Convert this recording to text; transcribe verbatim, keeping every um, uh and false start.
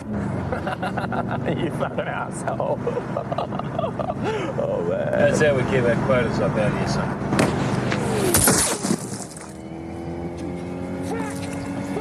You fucking asshole. Oh, man. That's how we keep our quotas up out here, son.